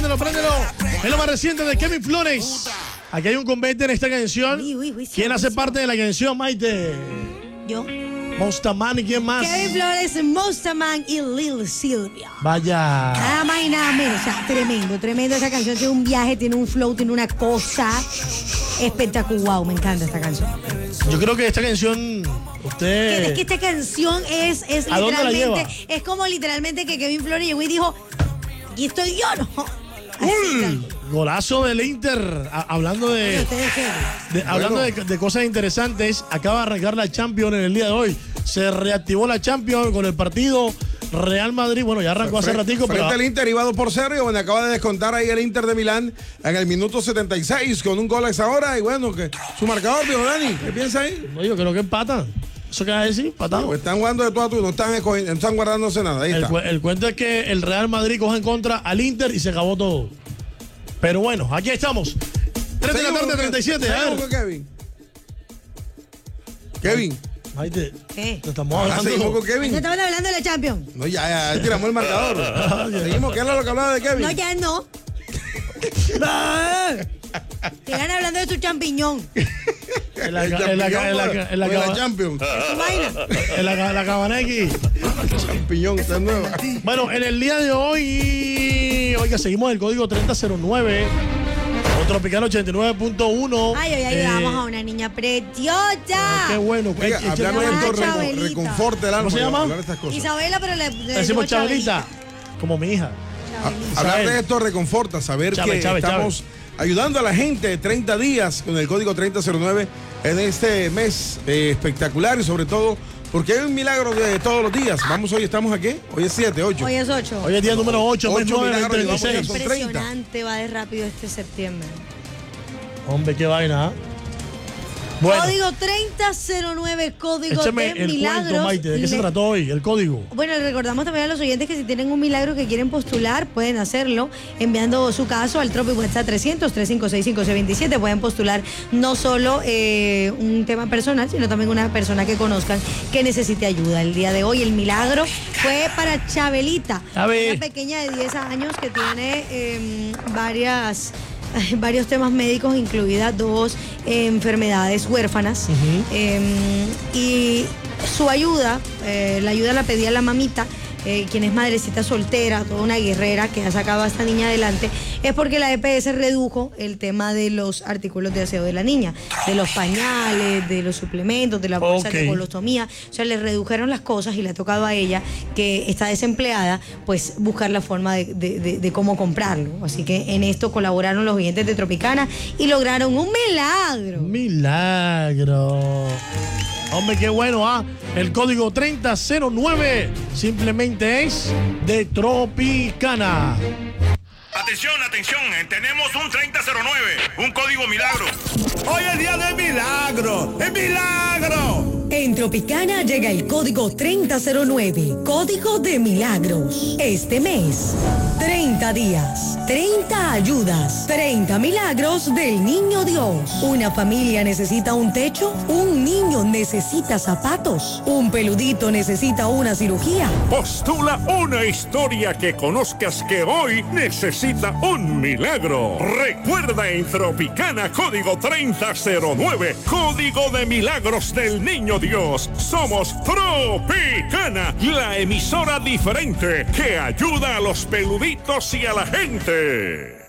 préndelo. Es lo más reciente de Kevin Flores. Aquí hay un convite en esta canción. ¿Quién hace parte de la canción, Maite? Yo. Mostaman y quién más. Kevin Flores, Mostaman y Lil Silvia. Vaya. Nada más y nada menos. O sea, tremendo esa canción. Tiene un viaje, tiene un flow, tiene una cosa espectacular. Wow, me encanta esta canción. Yo creo que esta canción, usted... Es que esta canción es ¿A dónde la lleva? literalmente, es como literalmente que Kevin Flores llegó y dijo, aquí estoy yo, ¿no? Golazo del Inter. Hablando de... Hablando de cosas interesantes, acaba de arrancar la Champions en el día de hoy. Se reactivó la Champions con el partido Real Madrid. Bueno, ya arrancó hace ratico, pero... Frente al Inter iba 2-0 y bueno, acaba de descontar ahí el Inter de Milán en el minuto 76 con un gol a esa hora. Y bueno, que su marcador, viejo Dani, ¿qué piensa ahí? No, yo creo que empatan. ¿Eso qué va a decir? Empatado. Pues están jugando de todo a tú, no están guardándose nada. Ahí está. El cuento es que el Real Madrid coge en contra al Inter y se acabó todo. Pero bueno, aquí estamos. 3 de la tarde, 37. A ver. Kevin. Maite, ¿Qué? te estamos hablando. Seguimos con Kevin. ¿No estaban hablando de la Champions? No, ya tiramos el marcador. Seguimos, ¿qué era lo que hablaba de Kevin? No, ya no. Sigan hablando de su champiñón. En la Champions. Su vaina. En la Cabanequi. Champiñón, está nueva. Bueno, en el día de hoy, oiga, seguimos el código 3009. O Tropical 89.1. Ay, ayudamos a una niña preciosa. Qué bueno. Oiga, hablar de esto Chabelita. reconforta el alma. ¿Cómo se llama? Hablar de estas cosas. Isabela, pero le Decimos Chabelita, como mi hija. Hablar de esto reconforta, saber que estamos ayudando a la gente de 30 días con el código 3009 en este mes espectacular y sobre todo porque hay un milagro de todos los días. Vamos, hoy estamos aquí, hoy es 7, 8. Hoy es 8. Hoy es día número 8, mes 9, milagros, 36. son 30. Impresionante, va de rápido este septiembre. Hombre, qué vaina. ¿Ah? Bueno, Código 3009, código échame de el milagros. cuento, Maite. ¿De qué se trató hoy? El código. Bueno, les recordamos también a los oyentes que si tienen un milagro que quieren postular, pueden hacerlo enviando su caso al Tropic WhatsApp 300-356-5627. Pueden postular no solo un tema personal, sino también una persona que conozcan que necesite ayuda. El día de hoy el milagro fue para Chabelita, una pequeña de 10 años que tiene varios temas médicos, incluidas 2 enfermedades huérfanas. Y su ayuda, la ayuda la pedía la mamita, quien es madrecita soltera, toda una guerrera que ha sacado a esta niña adelante, es porque la EPS redujo el tema de los artículos de aseo de la niña, de los pañales, de los suplementos, de la bolsa de colostomía. O sea, le redujeron las cosas y le ha tocado a ella, que está desempleada, pues buscar la forma de cómo comprarlo. Así que en esto colaboraron los oyentes de Tropicana y lograron un milagro. Milagro. Hombre, qué bueno, ¿ah? El código 3009 simplemente es de Tropicana. Atención, tenemos un 3009, un código milagro. Hoy es día de milagro, ¡es milagro! En Tropicana llega el código 3009, código de milagros. Este mes, 30 días, 30 ayudas, 30 milagros del Niño Dios. Una familia necesita un techo, un niño necesita zapatos, un peludito necesita una cirugía. Postula una historia que conozcas que hoy necesita un milagro. Recuerda en Tropicana código 3009, código de milagros del Niño Dios. Somos Tropicana, la emisora diferente que ayuda a los peluditos y a la gente.